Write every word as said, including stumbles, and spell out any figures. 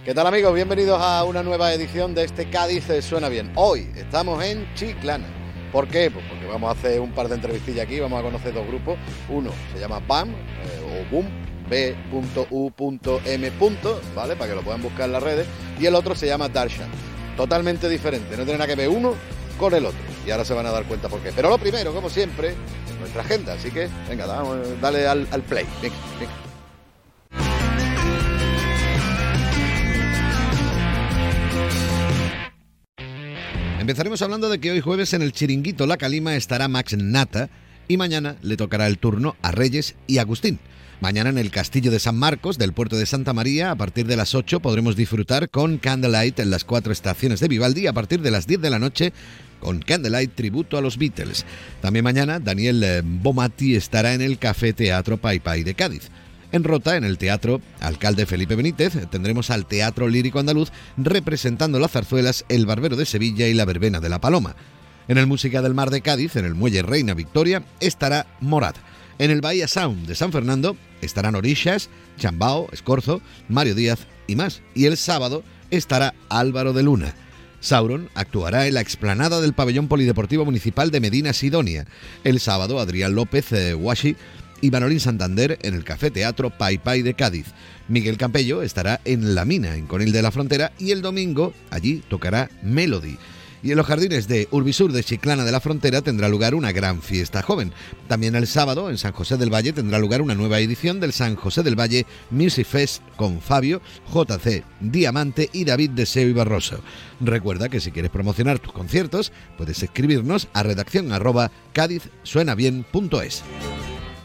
¿Qué tal, amigos? Bienvenidos a una nueva edición de este Cádiz Suena Bien. Hoy estamos en Chiclana. ¿Por qué? Pues porque vamos a hacer un par de entrevistillas aquí, vamos a conocer dos grupos. Uno se llama B A M, eh, o Boom, B U M, ¿vale? Para que lo puedan buscar en las redes. Y el otro se llama Darshan. Totalmente diferente, no tiene nada que ver uno con el otro. Y ahora se van a dar cuenta por qué. Pero lo primero, como siempre, nuestra agenda. Así que, venga, dale, dale al, al play. Venga, venga. Empezaremos hablando de que hoy jueves en el Chiringuito La Calima estará Max Nata y mañana le tocará el turno a Reyes y Agustín. Mañana en el Castillo de San Marcos del puerto de Santa María, a partir de las ocho, podremos disfrutar con Candlelight en las cuatro estaciones de Vivaldi a partir de las diez de la noche con Candlelight tributo a los Beatles. También mañana Daniel Bomatti estará en el Café Teatro Pai Pai de Cádiz. En Rota, en el Teatro Alcalde Felipe Benítez, tendremos al Teatro Lírico Andaluz representando las zarzuelas El Barbero de Sevilla y La Verbena de la Paloma. En el Música del Mar de Cádiz, en el Muelle Reina Victoria, estará Morad. En el Bahía Sound de San Fernando estarán Orishas, Chambao, Escorzo, Mario Díaz y más. Y el sábado estará Álvaro de Luna. Sauron actuará en la explanada del Pabellón Polideportivo Municipal de Medina Sidonia. El sábado Adrián López eh, Washi y Manolín Santander en el Café Teatro Pai Pai de Cádiz. Miguel Campello estará en La Mina, en Conil de la Frontera, y el domingo allí tocará Melody. Y en los jardines de Urbisur de Chiclana de la Frontera tendrá lugar una gran fiesta joven. También el sábado en San José del Valle tendrá lugar una nueva edición del San José del Valle Music Fest con Fabio, J C Diamante y David Deseo y Barroso. Recuerda que si quieres promocionar tus conciertos puedes escribirnos a redacción arroba cádiz suena bien punto es.